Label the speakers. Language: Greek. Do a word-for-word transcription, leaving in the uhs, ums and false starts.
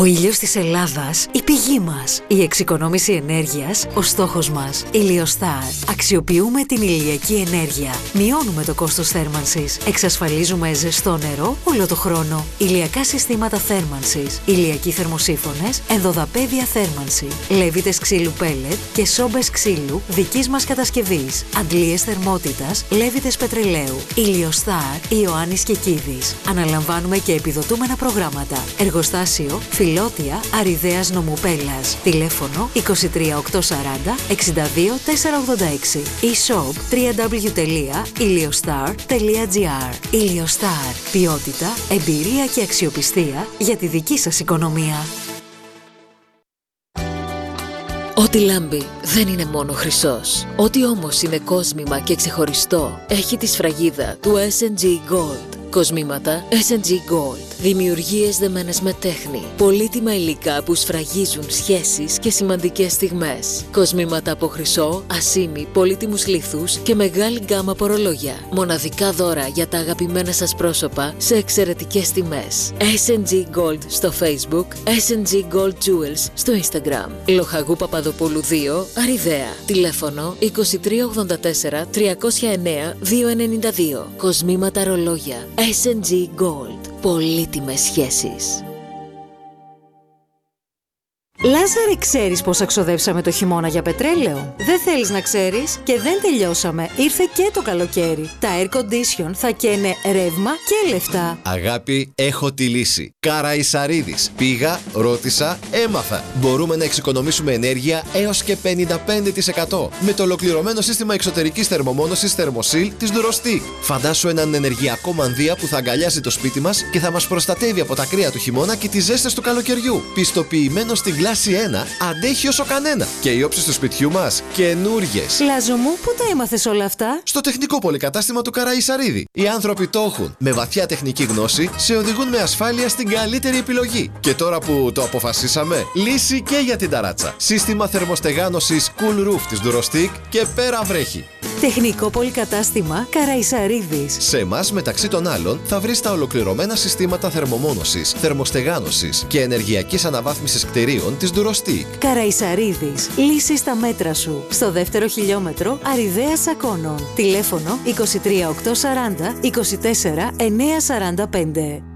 Speaker 1: Ο ήλιος της Ελλάδας, η πηγή μας. Η εξοικονόμηση ενέργειας, ο στόχος μας. Ηλιοστάρ. Αξιοποιούμε την ηλιακή ενέργεια. Μειώνουμε το κόστος θέρμανσης. Εξασφαλίζουμε ζεστό νερό όλο το χρόνο. Ηλιακά συστήματα θέρμανσης. Ηλιακοί θερμοσύφωνες, ενδοδαπέδια θέρμανση. Λέβητες ξύλου πέλετ και σόμπες ξύλου δικής μας κατασκευής. Αντλίες θερμότητας, λέβητες πετρελαίου. Ηλιοστάρ, Ιωάννης και Κίδης. Αναλαμβάνουμε και επιδοτούμενα προγράμματα. Εργοστάσιο Φιλότια Αριδαίας Νομού Πέλλας. Τηλέφωνο είκοσι τρία οκτακόσια σαράντα εξήντα δύο τετρακόσια ογδόντα έξι. E-shop double-u double-u double-u τελεία iliostar τελεία gr. Iliostar. Ποιότητα, εμπειρία και αξιοπιστία για τη δική σας οικονομία.
Speaker 2: Ό,τι λάμπει δεν είναι μόνο χρυσός. Ό,τι όμως είναι κόσμημα και ξεχωριστό έχει τη σφραγίδα του ες εν τζι Gold. Κοσμήματα ες εν τζι Gold. Δημιουργίες δεμένες με τέχνη. Πολύτιμα υλικά που σφραγίζουν σχέσεις και σημαντικές στιγμές. Κοσμήματα από χρυσό, ασήμι, πολύτιμους λίθους και μεγάλη γκάμα από ορολόγια. Μοναδικά δώρα για τα αγαπημένα σας πρόσωπα σε εξαιρετικές τιμές. ες εν τζι Gold στο Facebook, ες εν τζι Gold Jewels στο Instagram. Λοχαγού Παπαδοπούλου δύο, Αριδαία. Τηλέφωνο είκοσι τρία ογδόντα τέσσερα τριακόσια εννέα διακόσια ενενήντα δύο. Κοσμήματα ρολόγια. ες εν τζι Gold. Πολύτιμες σχέσεις.
Speaker 1: Λάζαρε, ξέρεις πόσα ξοδέψαμε το χειμώνα για πετρέλαιο? Δεν θέλεις να ξέρεις? Και δεν τελειώσαμε. Ήρθε και το καλοκαίρι. Τα air condition θα καίνε ρεύμα και λεφτά.
Speaker 3: Αγάπη, έχω τη λύση. Καραϊσαρίδης. Πήγα, ρώτησα, έμαθα. Μπορούμε να εξοικονομήσουμε ενέργεια έως και πενήντα πέντε τοις εκατό με το ολοκληρωμένο σύστημα εξωτερικής θερμομόνωσης Thermosil της Durostic. Φαντάσου έναν ενεργειακό μανδύα που θα αγκαλιάζει το σπίτι μας και θα μας προστατεύει από τα κρύα του χειμώνα και τις ζέστες του καλοκαιριού. Πιστοποιημένο στην κλάση ένα, αντέχει όσο κανένα. Και οι όψεις του σπιτιού μας καινούριες.
Speaker 1: Λάζο μου, πού τα έμαθες όλα αυτά?
Speaker 3: Στο τεχνικό πολυκατάστημα του Καραϊσαρίδη. Οι άνθρωποι το έχουν. Με βαθιά τεχνική γνώση σε οδηγούν με ασφάλεια στην καλύτερη επιλογή. Και τώρα που το αποφασίσαμε, λύση και για την ταράτσα. Σύστημα θερμοστεγάνωσης Cool Roof της Durostic και πέρα βρέχει.
Speaker 1: Τεχνικό πολυκατάστημα Καραϊσαρίδης.
Speaker 3: Σε εμάς, μεταξύ των άλλων, θα βρεις τα ολοκληρωμένα συστήματα θερμομόνωσης, θερμοστεγάνωσης και ενεργειακής αναβάθμισης κτηρίων της Durostic.
Speaker 1: Καραϊσαρίδης. Λύση στα μέτρα σου. Στο δεύτερο χιλιόμετρο Αριδαίας Σακώνων. Τηλέφωνο είκοσι τρία οκτακόσια σαράντα είκοσι τέσσερα εννιακόσια σαράντα πέντε.